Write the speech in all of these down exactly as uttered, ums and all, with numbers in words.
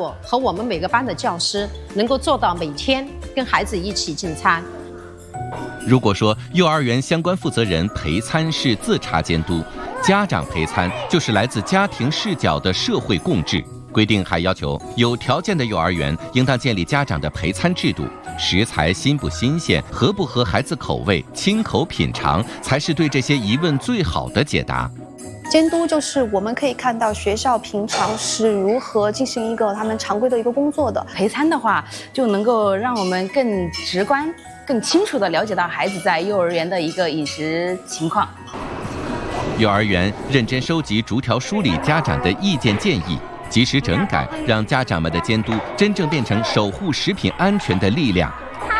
我和我们每个班的教师能够做到每天跟孩子一起进餐。 如果说幼儿园相关负责人陪餐是自查监督，家长陪餐就是来自家庭视角的社会共治。规定还要求有条件的幼儿园应当建立家长的陪餐制度，食材新不新鲜，合不合孩子口味，亲口品尝才是对这些疑问最好的解答。 监督就是我们可以看到学校平常是如何进行一个他们常规的一个工作的。 陪餐的话，就能够让我们更直观、更清楚地了解到孩子在幼儿园的一个饮食情况。 幼儿园认真收集、逐条梳理家长的意见建议，及时整改，让家长们的监督真正变成守护食品安全的力量。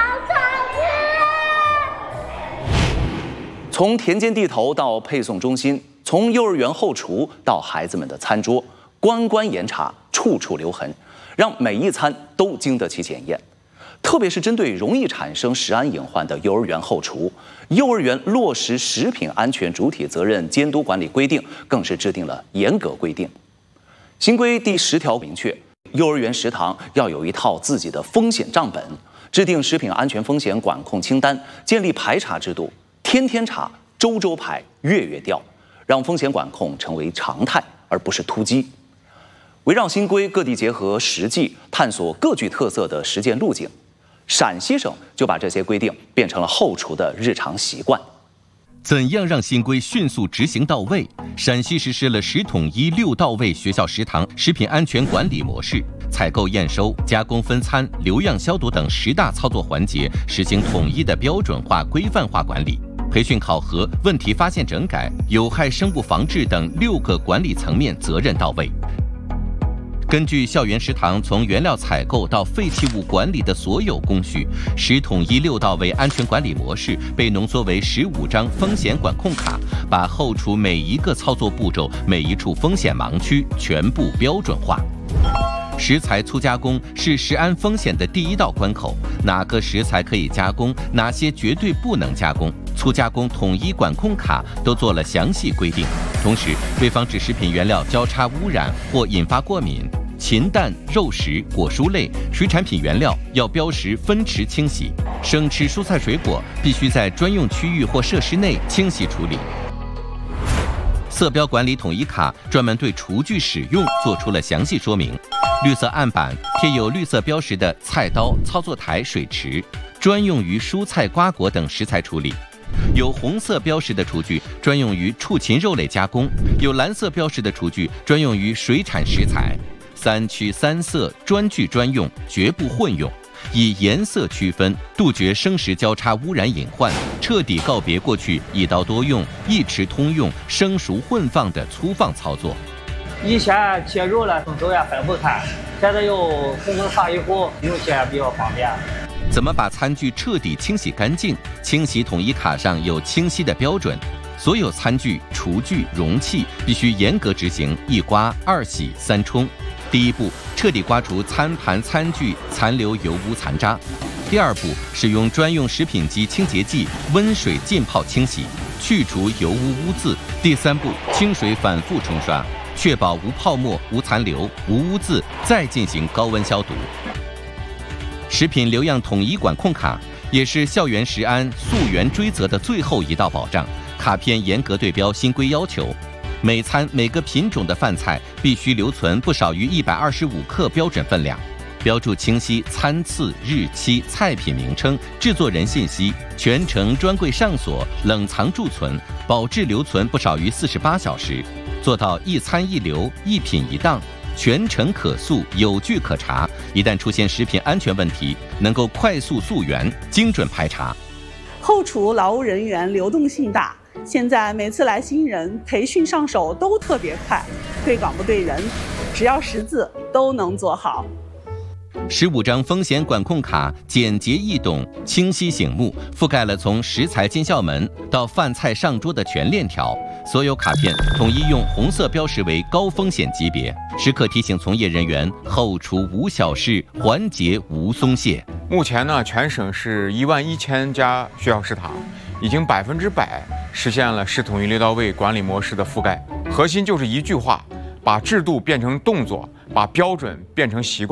从田间地头到配送中心，从幼儿园后厨到孩子们的餐桌，关关严查，处处留痕，让每一餐都经得起检验。特别是针对容易产生食安隐患的幼儿园后厨，幼儿园落实食品安全主体责任监督管理规定，更是制定了严格规定。新规第十条明确，幼儿园食堂要有一套自己的风险账本，制定食品安全风险管控清单，建立排查制度，天天查，周周排，月月调，让风险管控成为常态，而不是突击。围绕新规，各地结合实际，探索各具特色的实践路径。陕西省就把这些规定变成了后厨的日常习惯。 怎样让新规迅速执行到位？陕西实施了十统一六到位学校食堂食品安全管理模式，采购验收、加工分餐、留样消毒等十大操作环节实行统一的标准化、规范化管理。培训考核、问题发现整改、有害生物防治等六个管理层面责任到位。根据校园食堂从原料采购到废弃物管理的所有工序，十统一六到位安全管理模式被浓缩为十五张风险管控卡，把后厨每一个操作步骤、每一处风险盲区全部标准化。食材粗加工是食安风险的第一道关口，哪个食材可以加工，哪些绝对不能加工，粗加工统一管控卡都做了详细规定。同时，为防止食品原料交叉污染或引发过敏，禽蛋、肉食、果蔬类、水产品原料要标识分池清洗，生吃蔬菜水果必须在专用区域或设施内清洗处理。色标管理统一卡专门对厨具使用做出了详细说明，绿色案板贴有绿色标识的菜刀、操作台、水池，专用于蔬菜、瓜果等食材处理；有红色标识的厨具专用于畜禽肉类加工；有蓝色标识的厨具专用于水产食材。三区三色，专具专用，绝不混用，以颜色区分，杜绝生食交叉污染隐患，彻底告别过去一刀多用、一池通用、生熟混放的粗放操作。 以前切肉了从手也分不开，现在有红灯撒一后，用起来比较方便。 怎么把餐具彻底清洗干净？清洗统一卡上有清晰的标准，所有餐具、厨具、容器必须严格执行一刮、二洗、三冲。第一步，彻底刮除餐盘、餐具残留油污残渣；第二步，使用专用食品级清洁剂温水浸泡清洗，去除油污污渍；第三步，清水反复冲刷，确保无泡沫、无残留、无污渍，再进行高温消毒。食品留样统一管控卡也是校园食安溯源追责的最后一道保障，卡片严格对标新规要求。每餐每个品种的饭菜必须留存不少于一百二十五克标准分量，标注清晰餐次、日期、菜品名称、制作人信息，全程专柜上锁、冷藏贮存，保质留存不少于四十八小时，做到一餐一留、一品一档，全程可溯、有据可查。一旦出现食品安全问题，能够快速溯源、精准排查。 后厨劳务人员流动性大。现在每次来新人培训上手都特别快，对岗不对人，只要识字都能做好。 十五张风险管控卡简洁易懂、清晰醒目，覆盖了从食材进校门到饭菜上桌的全链条。所有卡片统一用红色标识为高风险级别，时刻提醒从业人员后厨无小事，环节无松懈。 目前呢，全省是一万一千家学校食堂，已经百分之百实现了十统一六到位管理模式的覆盖。核心就是一句话：把制度变成动作，把标准变成习惯。